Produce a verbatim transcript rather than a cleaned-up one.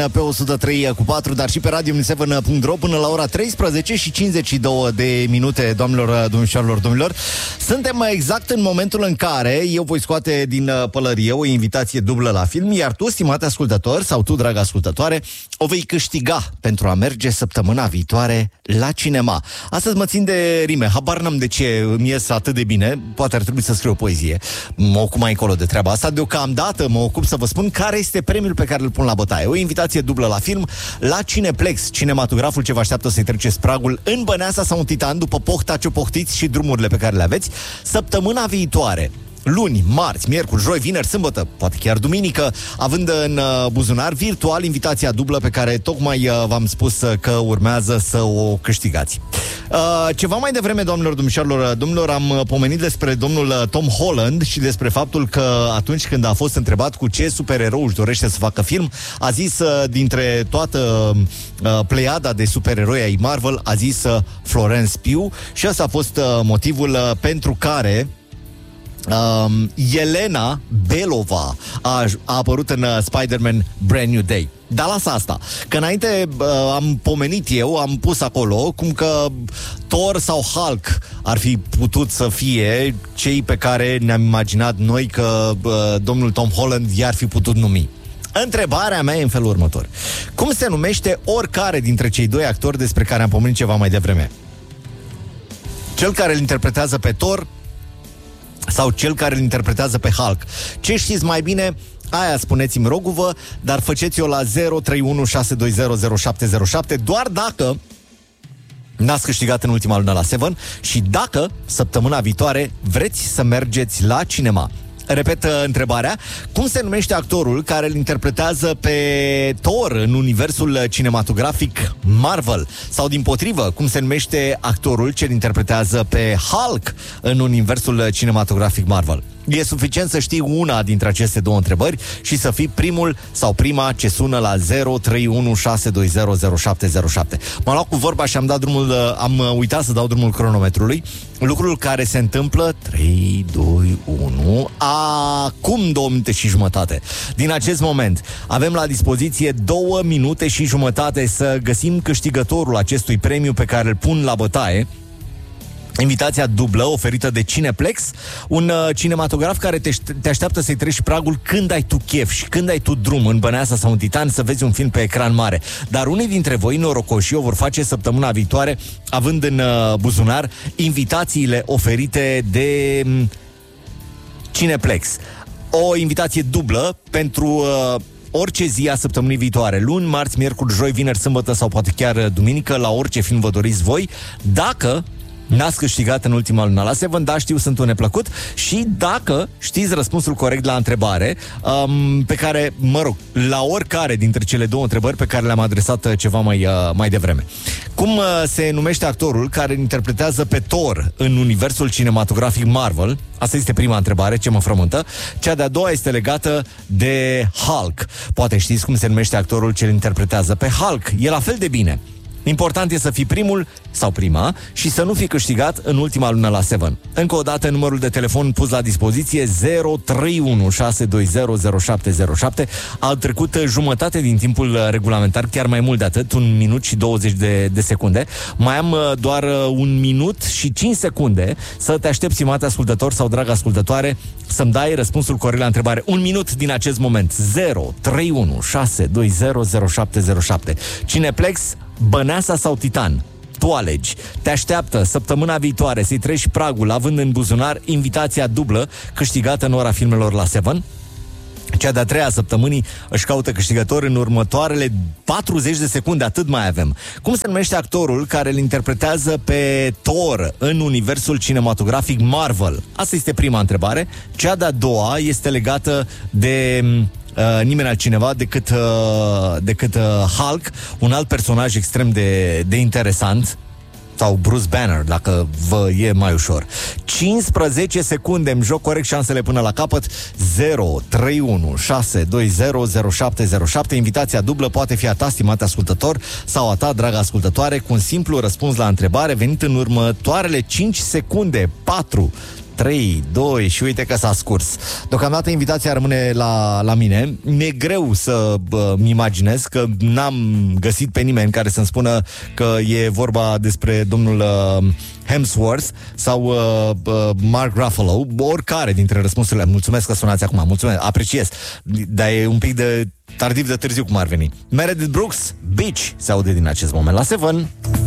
Pe o sută trei cu patru, dar și pe radio șapte punct ro până la ora treisprezece și cincizeci și două de minute, doamnelor, domnișoarelor, domnilor. Suntem exact în momentul în care eu voi scoate din pălărie o invitație dublă la film, iar tu, stimate ascultător, sau tu, dragă ascultătoare, o vei câștiga pentru a merge săptămâna viitoare la cinema. Astăzi mă țin de rime, habar n-am de ce îmi ies atât de bine, poate ar trebui să scriu o poezie. Mă ocup mai încolo de treaba asta, deocamdată mă ocup să vă spun care este premiul pe care îl pun la bătaie. O invitație dublă la film la Cineplex, cinematograful ce vă așteaptă să-i treceți pragul în Băneasa sau în Titan, după pohta ce pohtiți și drumurile pe care le aveți, săptămâna viitoare. Luni, marți, miercuri, joi, vineri, sâmbătă, poate chiar duminică, având în uh, buzunar virtual invitația dublă pe care tocmai uh, v-am spus uh, că urmează să o câștigați. Uh, ceva mai devreme, doamnelor, domnișoarelor, domnilor, am uh, pomenit despre domnul uh, Tom Holland și despre faptul că atunci când a fost întrebat cu ce supererou își dorește să facă film, a zis uh, dintre toată uh, pleiada de supereroi ai Marvel, a zis uh, Florence Pugh, și ăsta a fost uh, motivul uh, pentru care Um, Elena Belova a, a apărut în uh, Spider-Man Brand New Day. Dar lasă asta, că înainte uh, am pomenit eu, am pus acolo cum că Thor sau Hulk ar fi putut să fie cei pe care ne-am imaginat noi că uh, domnul Tom Holland i-ar fi putut numi. Întrebarea mea e în felul următor: cum se numește oricare dintre cei doi actori despre care am pomenit ceva mai devreme? Cel care îl interpretează pe Thor sau cel care îl interpretează pe Hulk? Ce știți mai bine? Aia spuneți-mi, roguvă, dar faceți-o la zero trei unu șase doi zero zero șapte zero șapte doar dacă n-ați câștigat în ultima lună la Seven și dacă săptămâna viitoare vreți să mergeți la cinema. Repet întrebarea: cum se numește actorul care îl interpretează pe Thor în universul cinematografic Marvel? Sau dimpotrivă, cum se numește actorul ce îl interpretează pe Hulk în universul cinematografic Marvel? E suficient să știi una dintre aceste două întrebări și să fii primul sau prima ce sună la zero trei unu șase doi zero zero șapte zero șapte. M-am luat cu vorba și am dat drumul, am uitat să dau drumul cronometrului, lucrul care se întâmplă trei, doi, unu, acum două minute și jumătate. Din acest moment avem la dispoziție două minute și jumătate să găsim câștigătorul acestui premiu pe care îl pun la bătaie. Invitația dublă oferită de Cineplex, un uh, cinematograf care te, te așteaptă să-i treci pragul când ai tu chef și când ai tu drum în Băneasa sau în Titan să vezi un film pe ecran mare. Dar unii dintre voi, norocoși, o vor face săptămâna viitoare, având în uh, buzunar invitațiile oferite de um, Cineplex. O invitație dublă pentru Uh, orice zi a săptămânii viitoare, luni, marți, miercuri, joi, vineri, sâmbătă sau poate chiar duminică, la orice film vă doriți voi, dacă n-ați câștigat în ultima lună la Seven, da, știu, sunt un neplăcut, și dacă știți răspunsul corect la întrebare, um, pe care, mă rog, la oricare dintre cele două întrebări pe care le-am adresat ceva mai, uh, mai devreme. Cum uh, se numește actorul care interpretează pe Thor în universul cinematografic Marvel? Asta este prima întrebare, ce mă frământă. Cea de-a doua este legată de Hulk. Poate știți cum se numește actorul ce îl interpretează pe Hulk. E la fel de bine. Important e să fii primul sau prima și să nu fi câștigat în ultima lună la Seven. Încă o dată, numărul de telefon pus la dispoziție zero trei unu șase doi zero zero șapte zero șapte. A trecut jumătate din timpul regulamentar, chiar mai mult de atât, un minut și douăzeci de, de secunde. Mai am doar un minut și cinci secunde să te aștept, stimate ascultător sau dragă ascultătoare, să-mi dai răspunsul corect la întrebare. Un minut din acest moment. zero trei unu șase doi zero zero șapte zero șapte. Cineplex, Băneasa sau Titan? Tu alegi. Te așteaptă săptămâna viitoare să-i treci pragul având în buzunar invitația dublă câștigată în ora filmelor la Seven. Cea de-a treia săptămânii își caută câștigător în următoarele patruzeci de secunde, atât mai avem. Cum se numește actorul care îl interpretează pe Thor în universul cinematografic Marvel? Asta este prima întrebare. Cea de-a doua este legată de Uh, nimeni altcineva decât, uh, decât uh, Hulk, un alt personaj extrem de, de interesant, sau Bruce Banner, dacă vă e mai ușor. cincisprezece secunde, îmi joc corect șansele până la capăt. Zero trei unu șase doi zero zero șapte zero șapte. Invitația dublă poate fi a ta, stimate ascultător, sau a ta, dragă ascultătoare, cu un simplu răspuns la întrebare venit în următoarele cinci secunde. Patru, trei, doi și uite că s-a scurs. Deocamdată invitația rămâne la, la mine. Mi-e greu să-mi imaginez că n-am găsit pe nimeni care să-mi spună că e vorba despre domnul uh, Hemsworth sau uh, uh, Mark Ruffalo, oricare dintre răspunsurile. Mulțumesc că sunați acum, mulțumesc, apreciez, dar e un pic de tardiv de târziu cum ar veni. Meredith Brooks, Beach, se aude din acest moment la Seven.